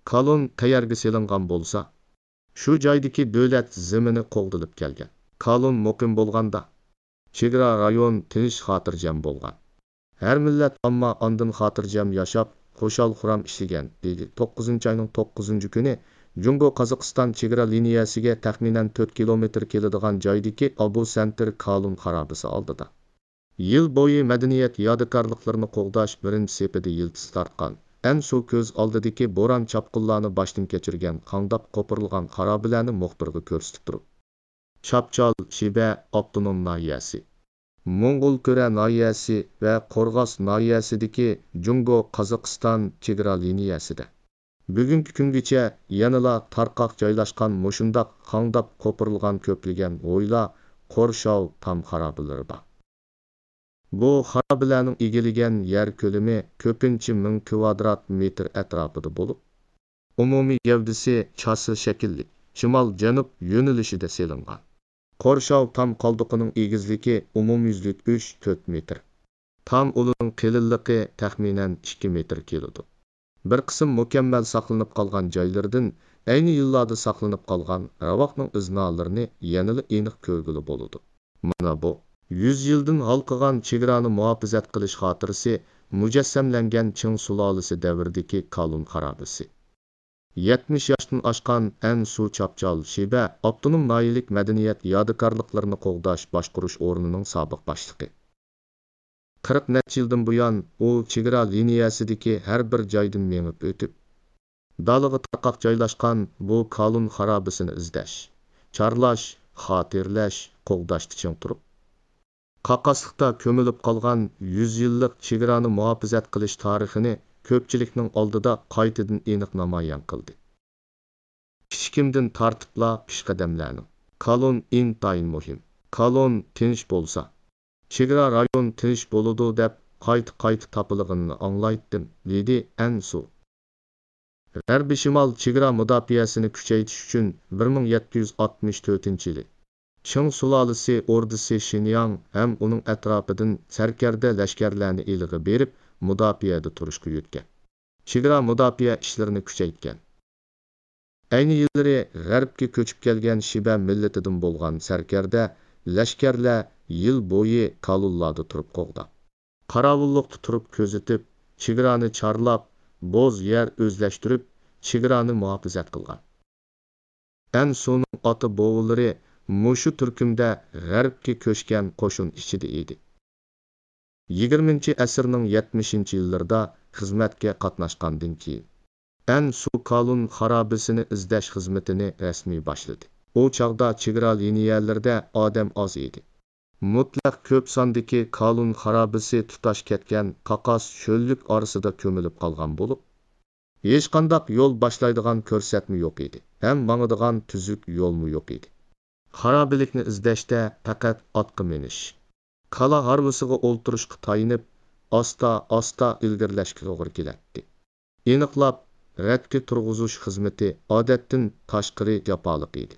Kolon qayerga selingan bo'lsa, shu joydagi davlat zimini qo'g'dilib kelgan. Kolon muqim bo'lganda, chegara rayon tinch xotirjam bo'lgan. Har millat ammo ondan xotirjam yashab, xo'shal-xuram ishlagan, deydi. 9-oyning 9-kuni Jungo-Qozog'iston chegara liniyasiga taxminan 4 kilometr keladigan joydagi Abu Center Kolon xarobasi oldida. Yil bo'yi madaniyat yodikorliklarini qo'g'dash birinchi sepida yildiz tortgan. Su ko'z oldidagi bo'ron chapqinlarni boshdan kechirgan, qandab qo'pirilgan xarobalarni muxbirga ko'rsatib turib. Chapchal Shiba avtonom noyasi, Mo'ng'ulko'ra noyasi va Qo'rg'os noyasidagi Jungo-Qozog'iston chegara liniyasida. Bugungi kungacha yanala tarqoq joylashgan mushundoq qandab qo'pirilgan ko'pligan o'yla, qo'rshov tam xarobalari bor. Bu xarobalarning egillagan yer ko'lami ko'pincha 1000 kvadrat metr atrofida bo'lib, umumiy gavdasi chosil shaklli, shimol-janub yo'nalishida selingan. Qo'rshov tam qoldiqining egizligi umumyuzlik 3-4 metr. Tam ulining qalinligi taxminan 2 metr keladi. Bir qism mukammal saqlanib qolgan joylardan ayni yillarda saqlanib qolgan ravoqning iznolarini yanada aniq ko'rgili bo'ladi. Mana bu 100 yildan halqagan chegarani muhofazat qilish xotirasi mujassamlangan Ching sulolasi davridagi Kolon xarobasi. 70 yoshdan oshgan Su Chapchal Shiba avtonom noyilik madaniyat yodikorliklarini qo'g'dash boshqarish o'rnining sobiq boshlig'i. 40 necha yildan buyon u chegara liniyasidagi har bir joydan menib o'tib, dalaga tarqoq joylashgan bu Kolon xarobasini izlash, chorlash, xotirlash, qo'g'dashda ching turib, qaqasliqda ko'milib qolgan 100 yillik chegarani muhofazat qilish tarixini ko'pchilikning oldida qaytadan aniq namoyon qildi. Kichkimdan tartibla peshqadamlarning. Kolon intayin muhim. Kolon tinch bo'lsa, chegara rayon tinch bo'ladi deb qayta topilganini anglaytdim, dedi Su. G'arbiy shimol chegara mudofaasini kuchaytirish uchun 1764-yili Ching sulolasi ordisi Shinyang ham uning atrofidan sarkarda lashkarlarni eliga berib, mudofaada turishga yutgan. Chegara mudofaa ishlarini kuchaytgan. Ayni yillari g'arbga ko'chib kelgan Shiba millatidan bo'lgan sarkarda lashkarlar yil bo'yi kolonlarda turib qo'g'dab, qorovullikda turib ko'zitib, chegarani chorlab, bo'z yer o'zlashtirib, chegarani muhofazat qilgan. Suning ota bo'g'ilari mushu turkumda g'arbga ko'chgan qo'shin ichida edi. 20-asrning 70-yillarida xizmatga qatnashgandan keyin Su Kolon xarobasini izlash xizmatini rasmiy boshladi. U chog'da chegara liniyalarida odam oz edi. Mutlaq ko'p sondagi Kolon xarobasi tutash ketgan qaqos cho'llik orasida ko'milib qolgan bo'lib, hech qanday yo'l boshlaydigan ko'rsatma yo'q edi. Ham mangadigan tuzuk yo'lmi yo'q edi. Xarobalikni izlashda faqat otqa minish, kala harvasiga o'ltirishga tayinib, asta ilgirlashga to'g'ri keladi. Aniqlab radga turg'izish xizmati odatdan tashqari jafoliq edi.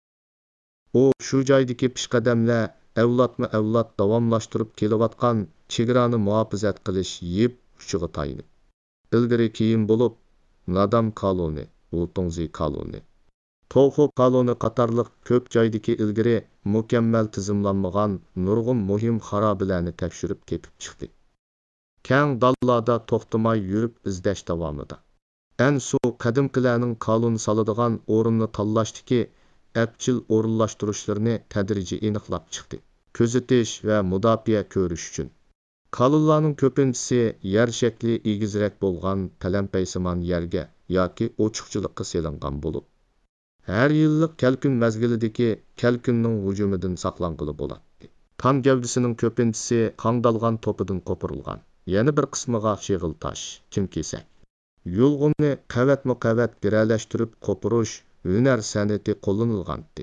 U shu joydagi peshqadamlar avlodma-avlod davomlashtirib kelayotgan chegarani muhofazat qilish yeb uchiga tayinib. Ilgari keyin bo'lib, Nadam koloni, Ultongzi koloni, To'xu koloni qatorliq ko'p joydagi ilgari mukammal tizimlanmagan nurg'un muhim xarobalarni tekshirib tepib chiqdi. Kang dallarda to'xtamay yurib izlash davomida Su qadimqilarning kolon soladigan o'rinni tanlashdagi apchil o'rinlashtirishlarini tadrijiy aniqlab chiqdi. Ko'zitish va mudofaa ko'rish uchun. Kolonlarning ko'pinchisi yer shakli egizrak bo'lgan talampaysimon yerga yoki ochiqchilikqa selingan bo'lib, har yillik kalkun mezgilidagi kalkunning hujumidan saqlanqili bo'ladi. Tam gavdasining ko'pinchisi qandalgan to'pidan qo'pirilgan. Yana bir qismiga shig'il tosh, kimkesak, yulg'unni qavatma-qavat giralashtirib qo'pirish hunar san'ati qo'llanilgandi.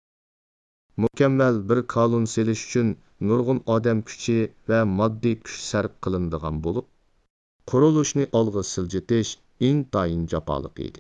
Mukammal bir kolon selish uchun nurg'un odam kuchi va moddiy kuch sarf qilinadigan bo'lib, qurilishni olg'a siljitish intayin jafoliq edi.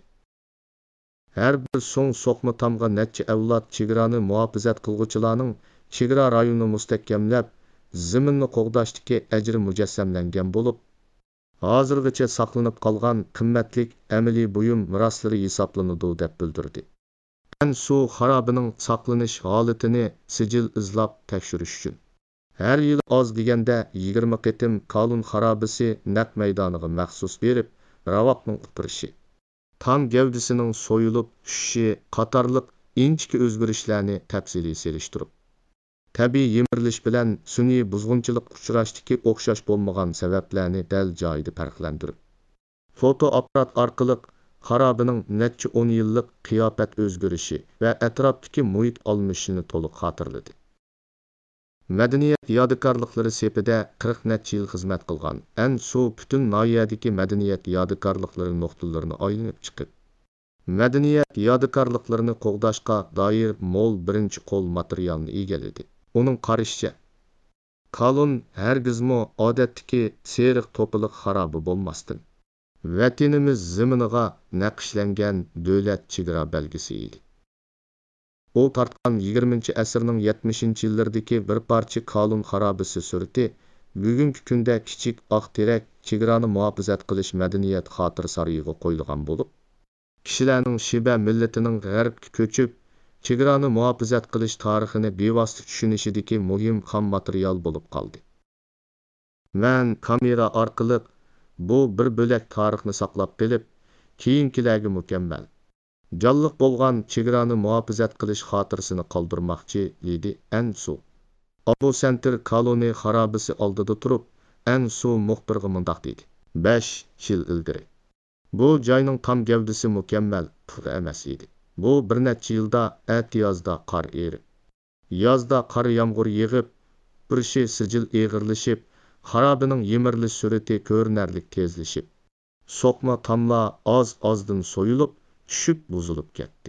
Har bir so'ng so'qma tamga necha avlod chegarani muhofazat qilguvchilarning chegara rayonini mustahkamlab, zaminni qo'g'dashdagi ajri mujassamlangan bo'lib, hozirgacha saqlanib qolgan qimmatlik amaliy buyum meroslari hisoblanadi deb bildirdi. Ansu xarobining saqlanish holatini sijil izlab tekshirish uchun har yil oz deganda 20 qitim Kalun xarobisi naq maydoniga maxsus berib, ravoqning qutirishi, tam gavdisining so'yilib tushishi qatorliq inchki o'zgarishlarni tafsiliy selishtirib, tabiiy yemirilish bilan sun'iy buzg'unchilik uchrashdiki o'xshash bo'lmagan sabablarni dal joyida farqlantirib, fotoapparat orqali xarobining necha 10 yillik qiyofat o'zgarishi va atrofdagi muhit almashishini to'liq xotirladi. Madaniyat yodikorliklari sepida 40 necha yil xizmat qilgan Ansu butun noyadagi madaniyat yodikorliklari nuqtalarini aylanib chiqib, madaniyat yodikorliklarini qo'g'dashga doir mo'l birinchi qo'l materialni egalladi. Uning qarashicha, Kalun hargizmo odatdagi seriq to'piliq xarobi bo'lmasdan, vatanimiz ziminiga naqshlangan davlat chegara belgisi edi. U tartgan 20-asrning 70-yillardagi bir parcha Kalun xarobisi surati bugungi kunda kichik oq terak chegarani muhofazat qilish madaniyat xotir sariyiga qo'yilgan bo'lib, kishilarning Shiba millatining g'arbga ko'chib chegarani muhofazat qilish tarixini bevosita tushunishidagi muhim xom material bo'lib qoldi. Men kamera orqali bu bir bo'lak tarixni saqlab qilib, keyingilarga mukammal jonliq bo'lgan chegarani muhofazat qilish xotirasini qoldirmoqchi edi Ansu. Abu Center Kaloni xarobisi oldida turib, Ansu muxbirga mundoq dedi: 5 yil ilgari bu joyning tam gavdisi mukammal puxta emas edi. Bu bir necha yilda yozda qor erib, yozda qor yomg'ir yig'ib, bir şey sijil eg'irlashib, xarobining yemirilish surati ko'rinarlik tezlashib, so'qma tomla oz-ozdan so'yilib, tushib buzilib ketdi.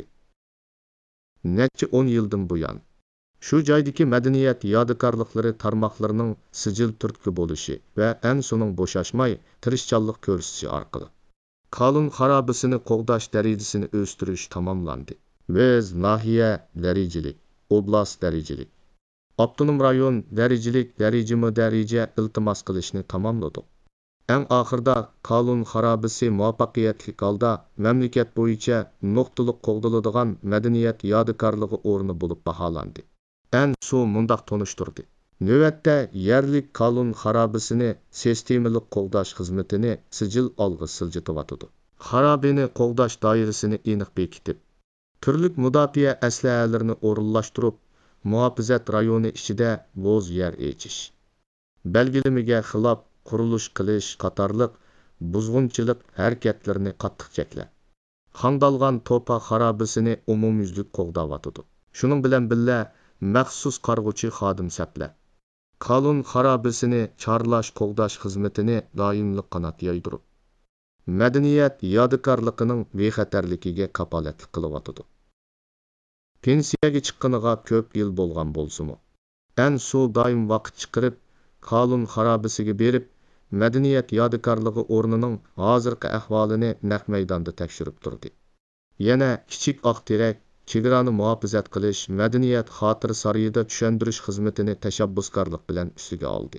Necha 10 yildan buyon shu joydagi madaniyat yodikorliklari tarmoqlarining sijil turtki bo'lishi va Ansuning bo'shashmay tirishchanlik ko'rsatishi orqali Kalun xarobisini qo'g'dash darajasini o'stirish tamomlandi. Biz nahiya darajalik, oblast darajalik, avtonom rayon darajalik daraja iltimos qilishni tamomladik. Eng oxirida Kalun xarobisi muvaffaqiyatli holda mamlakat bo'yicha nuqtaliq qo'g'diladigan madaniyat yodikorligi o'rni bo'lib baholandi. Ansu mundoq tunishtirdi: navbatda yerlik Kalun xarobisini sistemalik qo'g'dash xizmatini sijil olg'i siljityotidi. Xarobini qo'g'dash doirasini aniq bekitib, turli mudofaa aslahalarini o'rinlashtirib, muhofazat rayoni ichida bo'z yer echish, belgilamaga xilof qurilish qilish qatorliq buzg'unchilik harakatlarini qattiq cheklab, qandalgan to'pa xarobisini umumyuzlik qo'g'dayotidi. Shuning bilan birga maxsus qarg'uchi xodim saplab, Kalun xarobisini chorlash qo'g'dash xizmatini doimlik qanot yoydirib, madaniyat yodikorligining bexatarligiga kapolatlik qilyotidi. Pensiyaga chiqqaniga ko'p yil bo'lgan bo'lsa-mu, Ansu doim vaqt chiqarib Kalun xarobisiga berib, madaniyat yodikorligi o'rnining hozirgi ahvolini naq maydonda tekshirib turdi. Yana kichik oq terak chegarani muhofazat qilish madaniyat xotir sarayida tushuntirish xizmatini tashabbuskorlik bilan ustiga oldi.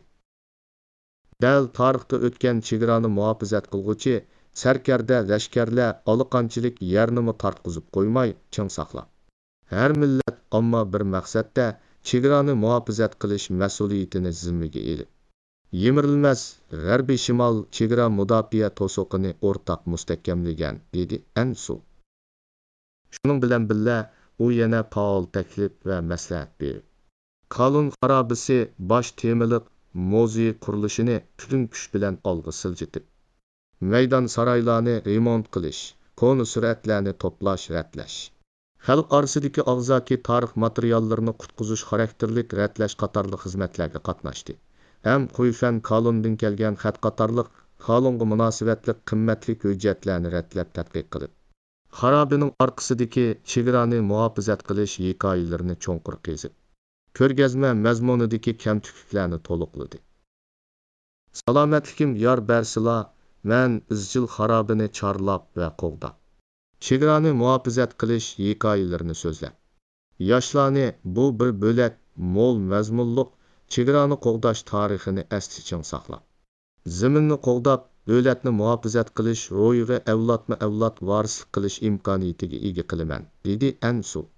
Dal tarixda o'tgan chegarani muhofazat qilguvchi sarkarda lashkarlar aloqanchilik yerni tartqizib qo'ymay ching saqlab, har millat ammo bir maqsadda chegarani muhofazat qilish mas'uliyatini zimmiga olib, yemirilmas g'arbiy shimol chegara mudofaa to'siqini o'rtaq mustahkamlagan dedi Ansu. Shuning bilan birga u yana faol taklif va maslahat berdi. Kalun xarobisi bosh temiliq muzey qurilishini butun kuch bilan olg'a siljitib, maydon saroylarni remont qilish, qo'ni suratlarni to'plash, ratlash, xalq orasidagi og'zaki tarix materiallarini qutqizish xarakterlik ratlash qatorli xizmatlarga qatnashdi. Ham Quyfan Kalundan kelgan xat qatorliq Kalunga munosabatli qimmatli hujjatlarni ratlab tadqiq qilib, xarobining orqasidagi chegarani muhofazat qilish hikoyalarini cho'nqur qezib, ko'rgazma mazmunidagi kamchiliklarni to'liqladi. Salomatlikim yor bersila, men izchil xarobini chorlab va qo'g'dab, chegarani muhofazat qilish hikoyalarini so'zlab, yoshlarni bu bir bo'lak mo'l mazmunliq chegarani qo'g'dash tarixini asli ching saqlab, zaminni qo'g'dab, davlatni muhofizat qilish ro'yiga avlodma avlod varislik qilish imkoniyatiga ega qilaman, dedi Ansu.